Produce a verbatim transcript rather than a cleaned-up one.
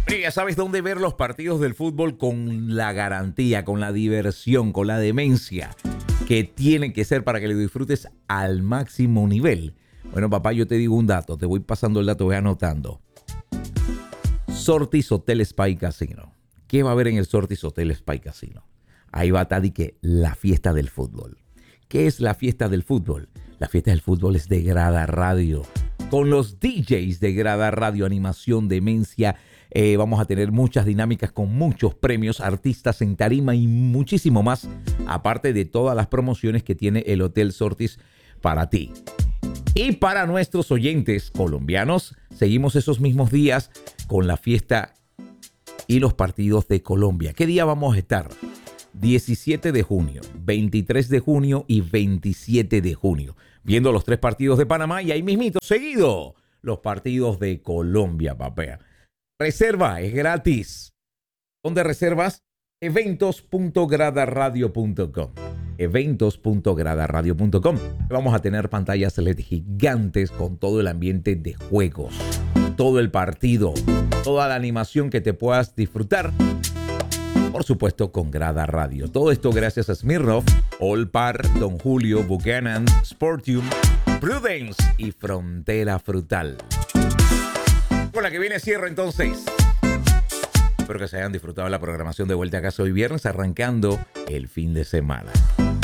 Pero ya sabes dónde ver los partidos del fútbol con la garantía, con la diversión, con la demencia que tienen que ser para que lo disfrutes al máximo nivel. Bueno, papá, yo te digo un dato, te voy pasando el dato, voy anotando. Sortis Hotel Spa y Casino. ¿Qué va a haber en el Sortis Hotel Spa y Casino? Ahí va a estar que la fiesta del fútbol. ¿Qué es la fiesta del fútbol? La fiesta del fútbol es de Grada Radio. Con los D Js de Grada Radio, animación, demencia. Eh, vamos a tener muchas dinámicas con muchos premios, artistas en tarima y muchísimo más. Aparte de todas las promociones que tiene el Hotel Sortis para ti. Y para nuestros oyentes colombianos, seguimos esos mismos días con la fiesta y los partidos de Colombia. ¿Qué día vamos a estar? diecisiete de junio, veintitrés de junio y veintisiete de junio. Viendo los tres partidos de Panamá y ahí mismito, seguido, los partidos de Colombia, papá. Reserva, es gratis. ¿Dónde reservas? eventos punto grada radio punto com. eventos punto grada radio punto com. Vamos a tener pantallas L E D gigantes con todo el ambiente de juegos, todo el partido, toda la animación que te puedas disfrutar. Por supuesto, con Grada Radio. Todo esto gracias a Smirnoff, Olpar, Don Julio, Buchanan, Sportium, Prudence y Frontera Frutal. Con la que viene cierro entonces. Espero que se hayan disfrutado de la programación de Vuelta a Casa hoy viernes, arrancando el fin de semana.